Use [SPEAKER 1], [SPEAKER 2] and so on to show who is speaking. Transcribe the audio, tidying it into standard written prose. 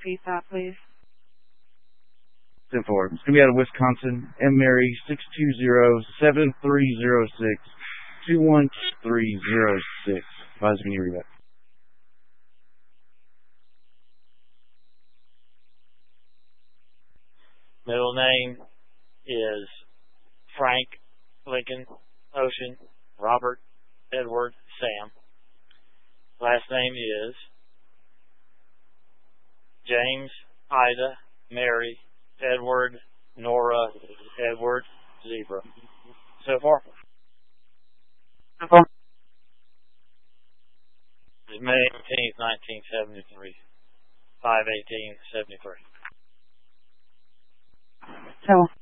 [SPEAKER 1] repeat that, please?
[SPEAKER 2] 10-4. It's going to be out of Wisconsin. M. Mary 620-7306-21306. Advisor, can you read that?
[SPEAKER 3] Middle name is Frank Lincoln Ocean Robert Edward Sam. Last name is James Ida Mary Edward Nora Edward Zebra. So far? May 18th, 1973. 5/18/73.
[SPEAKER 1] So